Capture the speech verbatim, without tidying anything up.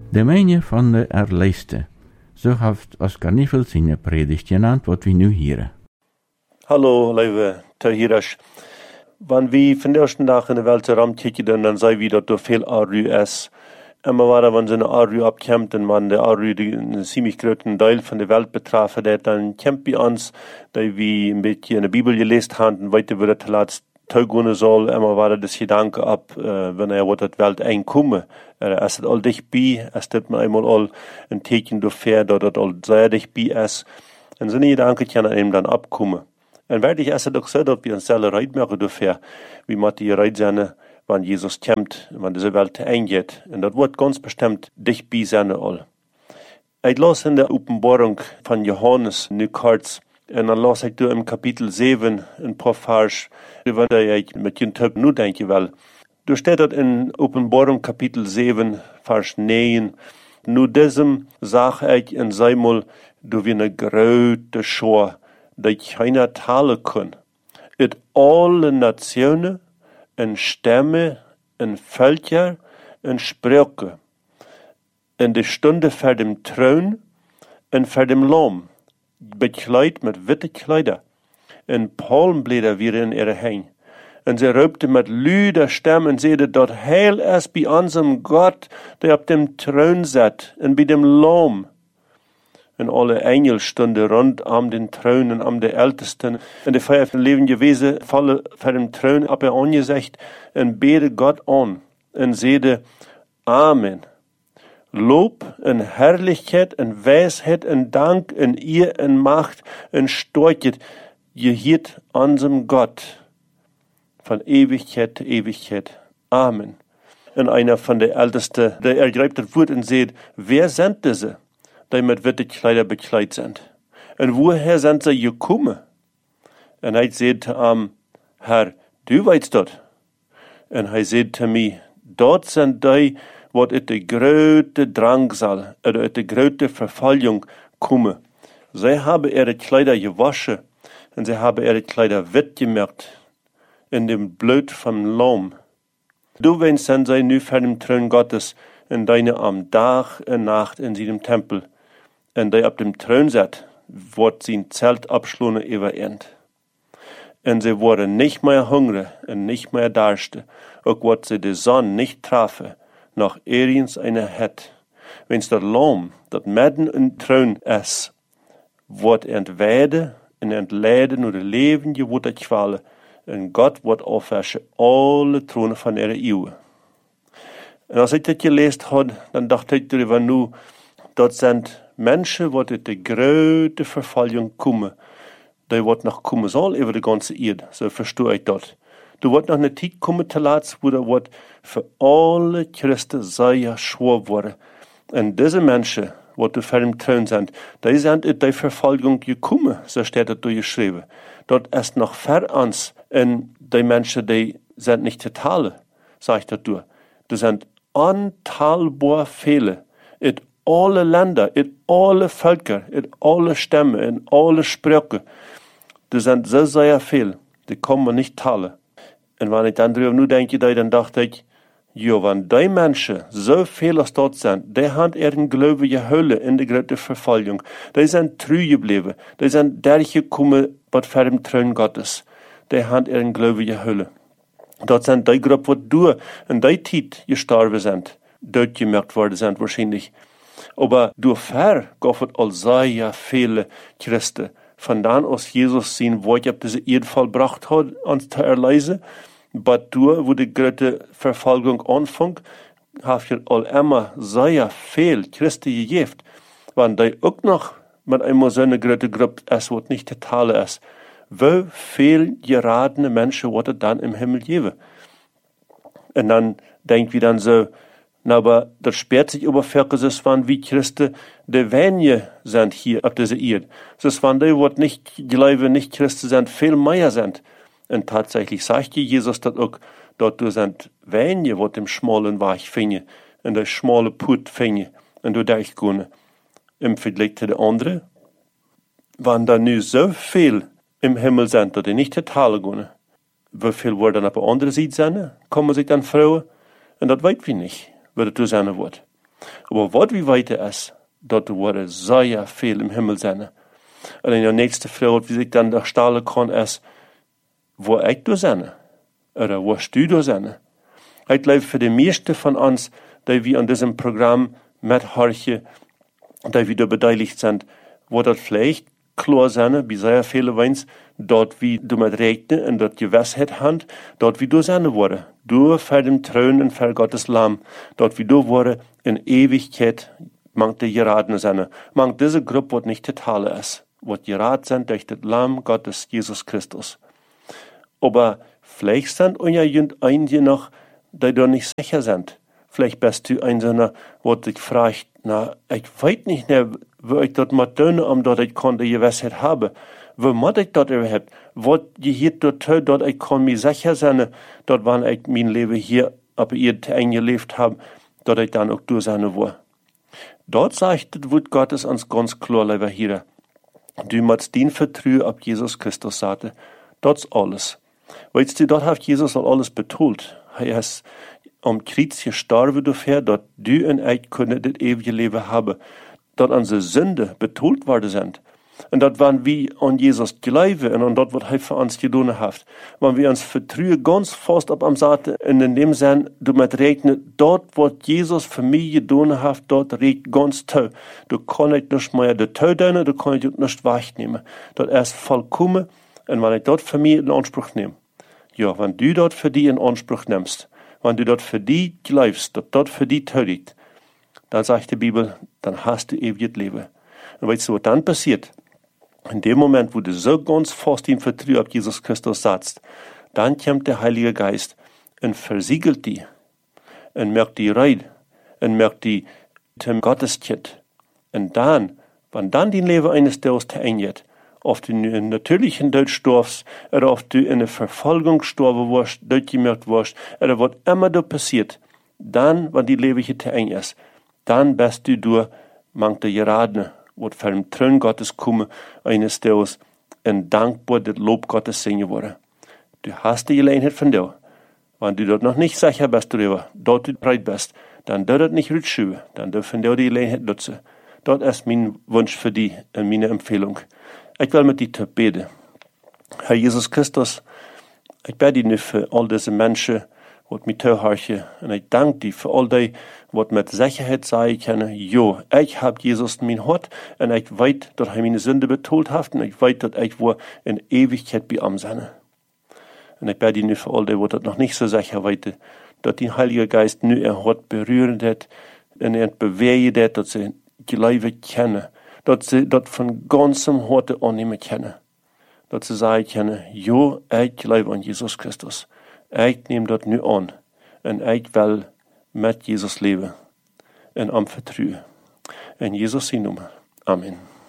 De Meinje van de Erleiste. Zo heeft Oscar Niffel zijn predigt genannt, wat we nu hieren. Hallo, lieve Tahirash. Wanneer we van de eerste dag in de wereld rondkijken, dan zien we dat er veel Aru is. En we waren, wanneer zo'n Aru opkomt en wanneer de Aru een ziemlich grote deel van de wereld betreft, dan komt bij ons, dat we een beetje in de Bibel gelezen hebben, en weten we dat de laatste toegaan zal, en we waren dus gedanken op, uh, wanneer wordt het wereld einkomen. Uh, als het al dichtbij, als het maar eenmaal al een teken doorver, dat het al zeer dichtbij is, en zo'n gedanken kunnen hem dan opkomen. En werkelijk is het ook zo dat we ons zelf rijdt maken doorver, wie moet die rijdt zijn, wanneer Jezus komt, wanneer deze wereld eindigt. En dat wordt ganz bestimmt dichtbij zijn al. Ik las in de openbaring van Johannes nu kort, en dan las ik door in kapitel zeven een paar vers, waar ik met je top nu denk je wel. Er staat dat in openbaring kapitel zeven vers negen, nu diesem zag ik in zijmel door wie een grote schor, dat keiner talen kon. Uit alle nationen en stemmen en völker en spreuken. En de stunde voor dem troon en voor dem lam, bekleid met witte kleider, en palmblätter weer in ihre heen. En ze roepte met luider stem en zeide dat heil is bij unserem God, der op dem troon zit, en bij dem lam. En alle engel stonden rondom den troon en om de ältesten. En de vijf levende wesen vallen voor dem troon op er aangezegd en beden God aan. En zeiden, Amen. Lob en herrlichkeit en wijsheid en dank en eer en macht en stortheid, je hiet unserem God. Van eeuwigheid te eeuwigheid. Amen. En einer van de ältesten, der ergreift het woord en zegt, wer zijn deze? Die met witte kleider bekleid zijn. En woher zijn ze gekomen? En hij zei te hem, Herr, du weißt dat. En hij zei te mij, dat zijn die, wat uit de grote drangsal, uit de grote vervolging komen. Zij hebben ihre kleider gewaschen, en zij hebben ihre kleider wit gemaakt, in dem bloed van lam. Du wens zijn zij nu voor dem troon Gottes, en deine am dag en nacht in zijn tempel. En die op dem troon zat, wordt zijn zelt abschlonen überend. En ze worden nicht mehr hungrig en nicht mehr darsten, ook wordt ze de zon nicht trafen, noch ergens eine het. Wens dat lam, dat midden een troon is, wordt entweide en entleiden naar de levende woede kwalen, en God wordt afwaschen alle tronen van ihre eeuwen. En als ik dit gelezen had, dan dacht ik erover nu, dat zijn mensen wat uit de grote vervolging komen. Die wordt nog komen zal over de ganze eeuw, zo verstoor ik dat. Er wordt nog een tijd komen te laat, wo er wordt voor alle Christen zeer schwer worden. En deze mensen, wat er voor hem troon zijn, die zijn uit die vervolging gekomen, zo staat het door geschreven. Dat is nog ver ons, en die mensen die zijn niet te talen, zeg ik dat door. Er zijn ontelbaar vele, uit alle landen, uit alle volken, uit alle stemmen, en alle spreuken. Er zijn zo zeer veel, die kan man niet talen. En wanneer ik dan erover nu denk, dan dacht ik, ja, wanneer die mensen zoveel als dat zijn, die hebben er een geloven gehouden in de grote vervolging. Die zijn trouw gebleven. Die zijn daar gekomen wat voor hem troon Gottes. Die hebben er een geloven gehouden. Dat zijn die groep wat door in die tijd gestorven zijn. Doodgemerkt worden zijn waarschijnlijk. Maar door ver gaf het al zeer vele Christen. Vandaan als Jezus zijn woord op deze eerd volbracht had, ons te erlezen. Maar door, wo de grote vervolging aanvang, heeft je al immer zeer veel Christen gegeven. Want die ook nog met eenmaal zo'n grote groep is, wat niet te talen is. Hoe veel geradene mensen wordt het dan im Himmel geven? En dan denken we dan zo, nou, maar er speert zich over Völker, van wie Christen de wenige zijn hier op deze eerd. Dus van die wat niet geloven, niet Christen zijn, veel meer zijn. En tatsächlich sagt Jesus dat ook, dat du zijn wenige wat im schmalen Weg vinden, en de schmale put vinden, en door daar kunnen. Im Vergleich zu de anderen, wanneer er nu zoveel im Himmel zijn, dat die niet te talen kunnen. Hoeveel worden dan op de andere zijde zijn? Komen zich dan vrouwen? En dat weten we niet, wat het zijn wordt. Aber wat wie weiter ist, dort wurde sehr viel im Himmel sein. Und in der nächste Frage, wie sich dann der stellen kann, ist, wo ich da sein? Oder wo du da sein? Ich glaube, für die meisten von uns, die wir an diesem Programm mithorchen, die wir da beteiligt sind, wo das vielleicht klar sein, wie sehr viele Weins, dort wie du mit rechnen und dort Gewissheit haben, dort wie du sein wurde. Du für den Thron und für Gottes Lamm, dort wie du wurde in Ewigkeit, mangt die geraten sein. Mangt diese Gruppe, was nicht total ist, was geraten sind durch das Lamm Gottes, Jesus Christus. Aber vielleicht sind einige noch, die da nicht sicher sind. Vielleicht bist du einer, wo dich fragt, na, ich weiß nicht mehr, wo ich dort mal tun, um dort ich konnte Gewissheit haben. Wo muss ich dort überhaupt? Was hier dort tun, dort ich kann mir sicher sein, dort wann ich mein Leben hier, aber ihr eingelebt habe, dort ich dann auch durch sein wo. Dort sagt das Wort Gottes uns ganz klar, lieber hier. Du musst den vertrauen, ob Jesus Christus sagte. Dort ist alles. Weißt du, dort hat Jesus alles betont. Er ist am Kreuz gestorben dafür, dass du und ich können das ewige Leben haben. Dort unsere Sünde betont worden sind. Und dort waren wir an Jesus glauben und an dort, was er für uns getan hat. Wenn wir uns vertrauen, ganz fest auf am Seite, und in dem Sinn, du mit rechnen, dort, was Jesus für mich getan hat, dort regt ganz toll. Du kannst nicht mehr die Tau tun, du kannst nicht wegnehmen. Dort ist vollkommen, und wenn ich dort für mich in Anspruch nehme, ja, wenn du dort für die in Anspruch nimmst, wenn du dort für die glaubst, dass dort für die Tau liegt, dann sagt die Bibel, dann hast du ewiges Leben. Und weißt du, was dann passiert? In dem Moment, wo du so ganz fest im Vertrauen auf Jesus Christus satzt, dann kommt der Heilige Geist und versiegelt die und merkt die rein und merkt die zum Gotteskind. Und dann, wenn dann die Leben eines Tages eingeht, ob du in natürlichen Tod stirbst oder ob du in einer Verfolgung gestorben wirst, durchgemerkt wirst oder was immer da passiert, dann, wenn die Leben hier zu eng ist, dann bist du durch manche Geradene, was für den Thron Gottes kommen, eines Tages und dankbar das Lob Gottes singen wurde. Du hast die Gelegenheit von dir. Wenn du dort noch nicht sicher bist darüber, dort du bereit bist, dann dort das nicht rutschen, dann dürfen dir die Gelegenheit nutzen. Dort ist mein Wunsch für dich und meine Empfehlung. Ich will mit dir beten. Herr Jesus Christus, ich bete dir für all diese Menschen, die mich zuhören. Und ich danke dir für all die, die mit Sicherheit sagen können, ja, ich habe Jesus in mein Hart und ich weiß, dass er meine Sünde betont hat und ich weiß, dass ich wohl in Ewigkeit bei ihm sein. Und ich bete dir für all die, die das noch nicht so sicher weiten, dass der Heilige Geist nur ihr Hart berühren wird und er bewegen wird, dass sie Glauben kennen, dass sie das von ganzem Herzen annehmen können. Dass sie sagen können, ja, ich glaube an Jesus Christus. Ich nehme das nu an und ich will mit Jesus leben und am Vertrauen. In Jesus' Namen. Amen.